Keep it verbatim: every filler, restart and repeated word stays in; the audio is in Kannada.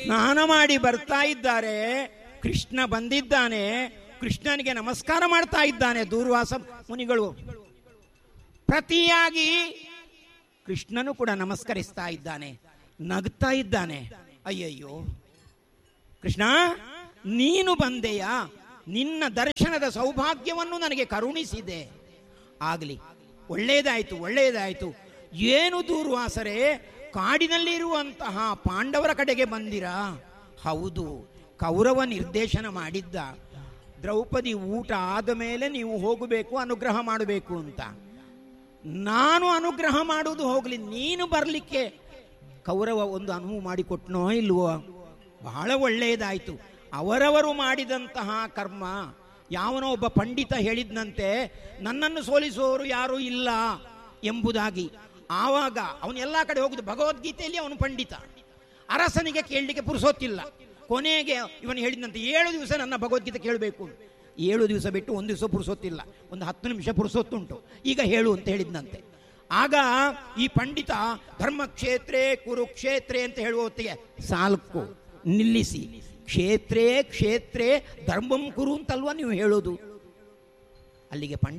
ಸ್ನಾನ ಮಾಡಿ ಬರ್ತಾ ಇದ್ದಾರೆ. ಕೃಷ್ಣ ಬಂದಿದ್ದಾನೆ, ಕೃಷ್ಣನಿಗೆ ನಮಸ್ಕಾರ ಮಾಡ್ತಾ ಇದ್ದಾನೆ ದೂರ್ವಾಸ ಮುನಿಗಳು. ಪ್ರತಿಯಾಗಿ ಕೃಷ್ಣನು ಕೂಡ ನಮಸ್ಕರಿಸ್ತಾ ಇದ್ದಾನೆ, ನಗ್ತಾ ಇದ್ದಾನೆ. ಅಯ್ಯಯ್ಯೋ ಕೃಷ್ಣ, ನೀನು ಬಂದೆಯಾ? ನಿನ್ನ ದರ್ಶನದ ಸೌಭಾಗ್ಯವನ್ನು ನನಗೆ ಕರುಣಿಸಿದೆ. ಆಗಲಿ, ಒಳ್ಳೆಯದಾಯಿತು ಒಳ್ಳೆಯದಾಯಿತು. ಏನು ದೂರ್ವಾಸರೇ, ಕಾಡಿನಲ್ಲಿರುವಂತಹ ಪಾಂಡವರ ಕಡೆಗೆ ಬಂದಿರಾ? ಹೌದು, ಕೌರವ ನಿರ್ದೇಶನ ಮಾಡಿದ್ದ, ದ್ರೌಪದಿ ಊಟ ಆದ ಮೇಲೆ ನೀವು ಹೋಗಬೇಕು, ಅನುಗ್ರಹ ಮಾಡಬೇಕು ಅಂತ. ನಾನು ಅನುಗ್ರಹ ಮಾಡುವುದು ಹೋಗಲಿ, ನೀನು ಬರಲಿಕ್ಕೆ ಕೌರವ ಒಂದು ಅನುವು ಮಾಡಿಕೊಟ್ನೋ ಇಲ್ವೋ? ಬಹಳ ಒಳ್ಳೆಯದಾಯಿತು. ಅವರವರು ಮಾಡಿದಂತಹ ಕರ್ಮ. ಯಾವನೋ ಒಬ್ಬ ಪಂಡಿತ ಹೇಳಿದ್ನಂತೆ, ನನ್ನನ್ನು ಸೋಲಿಸುವವರು ಯಾರೂ ಇಲ್ಲ ಎಂಬುದಾಗಿ. ಆವಾಗ ಅವನು ಎಲ್ಲ ಕಡೆ ಹೋಗುದು, ಭಗವದ್ಗೀತೆಯಲ್ಲಿ ಅವನು ಪಂಡಿತ. ಅರಸನಿಗೆ ಕೇಳಲಿಕ್ಕೆ ಪುರುಸೊತ್ತಿಲ್ಲ. ಕೊನೆಗೆ ಇವನು ಹೇಳಿದಂತೆ, ಏಳು ದಿವಸ ನನ್ನ ಭಗವದ್ಗೀತೆ ಕೇಳಬೇಕು. ಏಳು ದಿವಸ ಬಿಟ್ಟು ಒಂದು ದಿವಸ ಪುರುಸೊತ್ತಿಲ್ಲ, ಒಂದು ಹತ್ತು ನಿಮಿಷ ಪುರುಸೊತ್ತುಂಟು, ಈಗ ಹೇಳು ಅಂತ ಹೇಳಿದ್ನಂತೆ. ಆಗ ಈ ಪಂಡಿತ ಧರ್ಮಕ್ಷೇತ್ರೇ ಕುರುಕ್ಷೇತ್ರೇ ಅಂತ ಹೇಳುವ ಹೊತ್ತಿಗೆ ಸಾಲ್ಕು ನಿಲ್ಲಿಸಿ, ಕ್ಷೇತ್ರೇ ಕ್ಷೇತ್ರೇ ಧರ್ಮಂ ಕುರು ಅಂತಲ್ವಾ ನೀವು ಹೇಳೋದು? ಅಲ್ಲಿಗೆ ಪಂಡಿತ